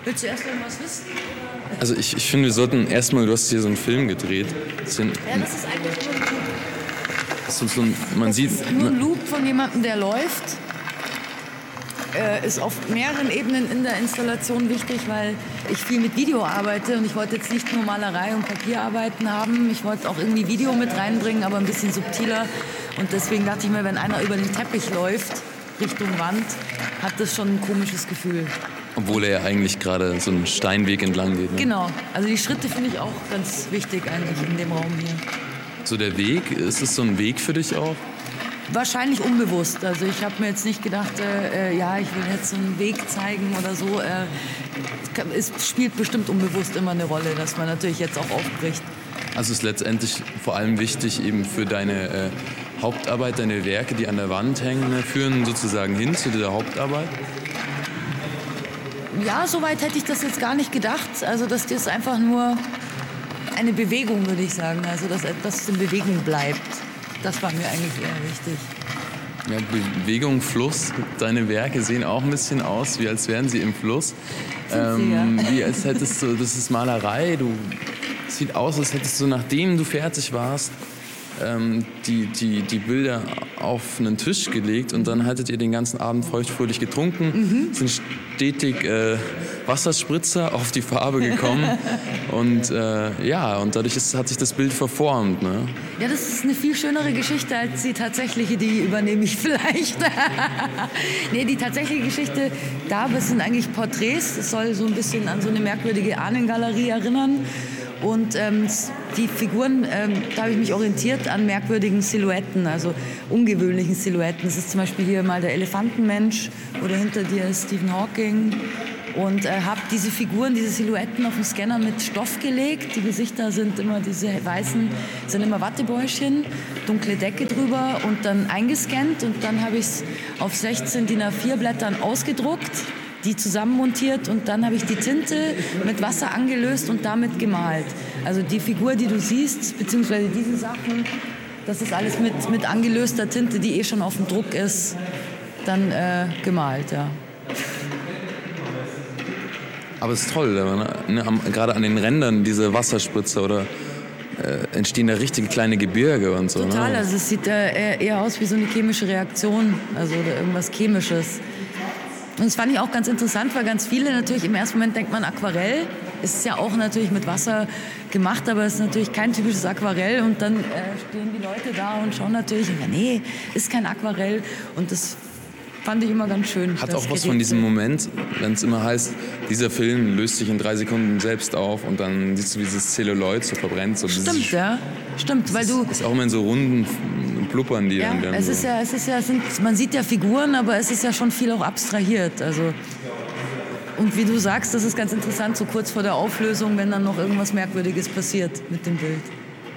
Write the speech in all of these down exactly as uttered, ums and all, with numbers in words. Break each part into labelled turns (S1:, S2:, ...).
S1: Willst du erst irgendwas wissen?
S2: Also ich, ich finde, wir sollten erstmal, du hast hier so einen Film gedreht. Das sind,
S1: Ja, das ist eigentlich nur ein Loop.
S2: das ist so ein, man
S1: Das
S2: sieht,
S1: ist nur ein Loop von jemandem, der läuft. Äh, ist auf mehreren Ebenen in der Installation wichtig, weil ich viel mit Video arbeite und ich wollte jetzt nicht nur Malerei und Papierarbeiten haben. Ich wollte auch irgendwie Video mit reinbringen, aber ein bisschen subtiler. Und deswegen dachte ich mir, wenn einer über den Teppich läuft, Richtung Wand, hat das schon ein komisches Gefühl.
S2: obwohl er ja eigentlich gerade so einen Steinweg entlang geht. Ne?
S1: Genau, also die Schritte finde ich auch ganz wichtig eigentlich in dem Raum hier.
S2: So der Weg, ist es so ein Weg für dich auch?
S1: Wahrscheinlich unbewusst. Also ich habe mir jetzt nicht gedacht, äh, ja, ich will jetzt so einen Weg zeigen oder so. Äh, es spielt bestimmt unbewusst immer eine Rolle, dass man natürlich jetzt auch aufbricht.
S2: Also ist letztendlich vor allem wichtig eben für deine äh, Hauptarbeit, deine Werke, die an der Wand hängen, ne, führen sozusagen hin zu dieser Hauptarbeit?
S1: Ja, soweit hätte ich das jetzt gar nicht gedacht. Also das ist einfach nur eine Bewegung, würde ich sagen. Also dass etwas in Bewegung bleibt. Das war mir eigentlich eher wichtig.
S2: Ja, Bewegung, Fluss. Deine Werke sehen auch ein bisschen aus, wie als wären sie im Fluss.
S1: Sind sie, ja.
S2: Wie als hättest du, das ist Malerei. Du sieht aus, als hättest du, nachdem du fertig warst, ähm, die, die, die Bilder auf einen Tisch gelegt und dann hattet ihr den ganzen Abend feuchtfröhlich getrunken, mhm. sind stetig äh, Wasserspritzer auf die Farbe gekommen und äh, ja, und dadurch ist, hat sich das Bild verformt. Ne?
S1: Ja, das ist eine viel schönere Geschichte als die tatsächliche, die übernehme ich vielleicht. Nee, die tatsächliche Geschichte, da sind eigentlich Porträts, es soll so ein bisschen an so eine merkwürdige Ahnengalerie erinnern. Und ähm, die Figuren, ähm, da habe ich mich orientiert an merkwürdigen Silhouetten, also ungewöhnlichen Silhouetten. Das ist zum Beispiel hier mal der Elefantenmensch oder hinter dir ist Stephen Hawking. Und äh, habe diese Figuren, diese Silhouetten auf den Scanner mit Stoff gelegt. Die Gesichter sind immer diese weißen, sind immer Wattebäuschen, dunkle Decke drüber und dann eingescannt. Und dann habe ich es auf sechzehn D I N A vier Blättern ausgedruckt, die zusammenmontiert und dann habe ich die Tinte mit Wasser angelöst und damit gemalt. Also die Figur, die du siehst, beziehungsweise diese Sachen, das ist alles mit, mit angelöster Tinte, die eh schon auf dem Druck ist, dann äh, gemalt, ja.
S2: Aber es ist toll, ne? Am, gerade an den Rändern diese Wasserspritzer oder äh, entstehen da richtige kleine Gebirge und so.
S1: Total,
S2: ne?
S1: Also es sieht äh, eher aus wie so eine chemische Reaktion, also oder irgendwas Chemisches. Und das fand ich auch ganz interessant, weil ganz viele natürlich im ersten Moment denkt man Aquarell. Es ist ja auch natürlich mit Wasser gemacht, aber es ist natürlich kein typisches Aquarell. Und dann äh, stehen die Leute da und schauen natürlich, ja, nee, ist kein Aquarell. Und das fand ich immer ganz schön.
S2: Hat auch was von diesem Moment, wenn es immer heißt, dieser Film löst sich in drei Sekunden selbst auf und dann siehst du, wie dieses Zelluloid so verbrennt. So
S1: Stimmt, ja. Stimmt, weil du...
S2: ist auch immer in so runden Blubbern, die
S1: ja,
S2: dann...
S1: es
S2: so
S1: ist ja, es ist ja, es sind, man sieht ja Figuren, aber es ist ja schon viel auch abstrahiert. Also, und wie du sagst, das ist ganz interessant, so kurz vor der Auflösung, wenn dann noch irgendwas Merkwürdiges passiert mit dem Bild.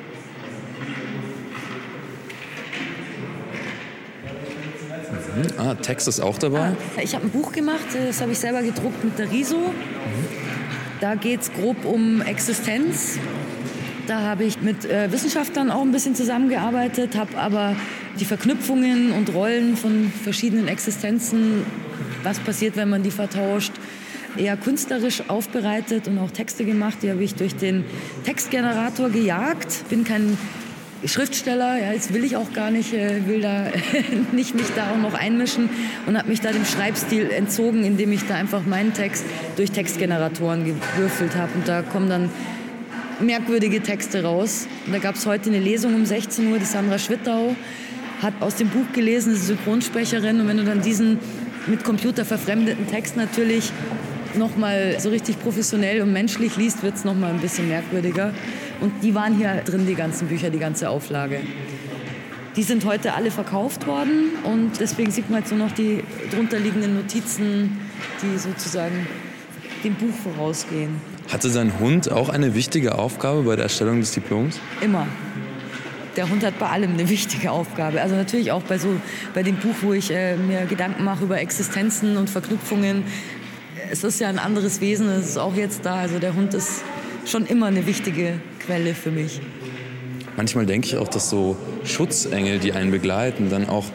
S2: Ah, Text ist auch dabei?
S1: Ah, ich habe ein Buch gemacht, das habe ich selber gedruckt mit der Riso. Mhm. Da geht es grob um Existenz. Da habe ich mit äh, Wissenschaftlern auch ein bisschen zusammengearbeitet, habe aber die Verknüpfungen und Rollen von verschiedenen Existenzen, was passiert, wenn man die vertauscht, eher künstlerisch aufbereitet und auch Texte gemacht. Die habe ich durch den Textgenerator gejagt. Bin kein Schriftsteller, ja, jetzt will ich auch gar nicht, äh, will da nicht mich da auch noch einmischen und habe mich da dem Schreibstil entzogen, indem ich da einfach meinen Text durch Textgeneratoren gewürfelt habe. Und da kommen dann merkwürdige Texte raus. Und da gab es heute eine Lesung um sechzehn Uhr, die Sandra Schwittau hat aus dem Buch gelesen, ist Synchronsprecherin. Und wenn du dann diesen mit Computer verfremdeten Text natürlich nochmal so richtig professionell und menschlich liest, wird es nochmal ein bisschen merkwürdiger. Und die waren hier drin, die ganzen Bücher, die ganze Auflage. Die sind heute alle verkauft worden und deswegen sieht man jetzt nur noch die drunterliegenden Notizen, die sozusagen dem Buch vorausgehen.
S2: Hatte dein Hund auch eine wichtige Aufgabe bei der Erstellung des Diploms?
S1: Immer. Der Hund hat bei allem eine wichtige Aufgabe. Also natürlich auch bei, so, bei dem Buch, wo ich äh, mir Gedanken mache über Existenzen und Verknüpfungen. Es ist ja ein anderes Wesen, es ist auch jetzt da. Also der Hund ist schon immer eine wichtige Quelle für mich.
S2: Manchmal denke ich auch, dass so Schutzengel, die einen begleiten, dann auch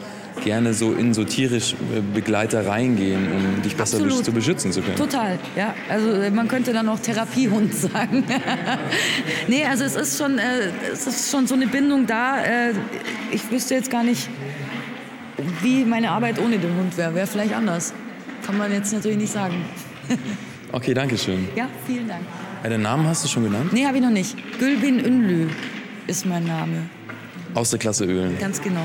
S2: gerne so in so tierisch Begleiter reingehen, um dich besser
S1: Absolut.
S2: zu beschützen zu können.
S1: Total, ja. Also man könnte dann auch Therapiehund sagen. Nee, also es ist schon, äh, es ist schon so eine Bindung da. Äh, ich wüsste jetzt gar nicht, wie meine Arbeit ohne den Hund wäre. Wäre vielleicht anders. Kann man jetzt natürlich nicht sagen.
S2: Okay, danke schön.
S1: Ja, vielen Dank.
S2: Ja, den Namen hast du schon genannt?
S1: Nee, habe ich noch nicht. Gülbin Ünlü ist mein Name.
S2: Aus der Klasse Ölen.
S1: Ganz genau.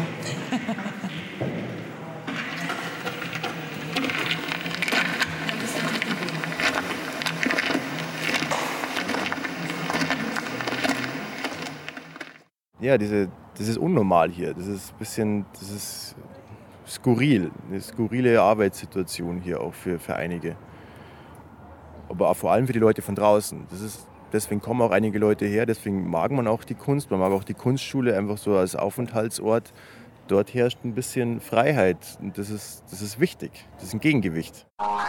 S3: Ja, diese, das ist unnormal hier. Das ist ein bisschen, das ist skurril. Eine skurrile Arbeitssituation hier auch für, für einige. Aber auch vor allem für die Leute von draußen. Das ist, deswegen kommen auch einige Leute her, deswegen mag man auch die Kunst. Man mag auch die Kunstschule einfach so als Aufenthaltsort. Dort herrscht ein bisschen Freiheit und das ist, das ist wichtig. Das ist ein Gegengewicht.